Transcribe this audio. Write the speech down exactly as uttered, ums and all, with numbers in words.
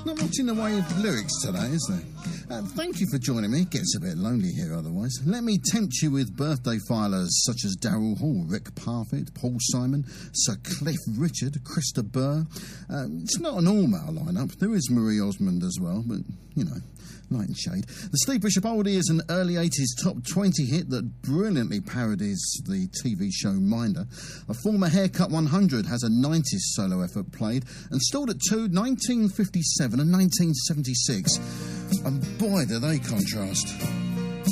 Not much in the way of lyrics today, is there? Uh, thank you for joining me. It gets a bit lonely here otherwise. Let me tempt you with birthday filers such as Daryl Hall, Rick Parfitt, Paul Simon, Sir Cliff Richard, Krista Burr. Uh, it's not an all-male lineup. There is Marie Osmond as well, but, you know, light and shade. The Steve Bishop Oldie is an early eighties top twenty hit that brilliantly parodies the T V show Minder. A former Haircut one hundred has a nineties solo effort played and stalled at two, nineteen fifty-seven and nineteen seventy-six. And boy, do they contrast.